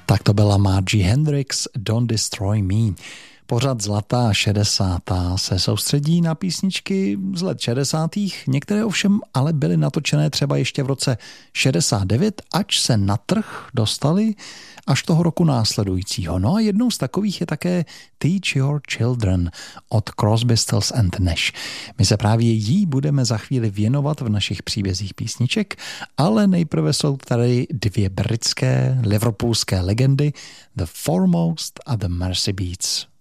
Tak to byla Margie Hendrix, Don't Destroy Me. Pořad Zlatá 60. se soustředí na písničky z let 60. Některé ovšem ale byly natočené třeba ještě v roce 69, ač se na trh dostali až toho roku následujícího. No a jednou z takových je také Teach Your Children od Crosby, Stills and Nash. My se právě jí budeme za chvíli věnovat v našich příbězích písniček, ale nejprve jsou tady dvě britské, liverpoolské legendy, The Foremost a The Mercy Beats.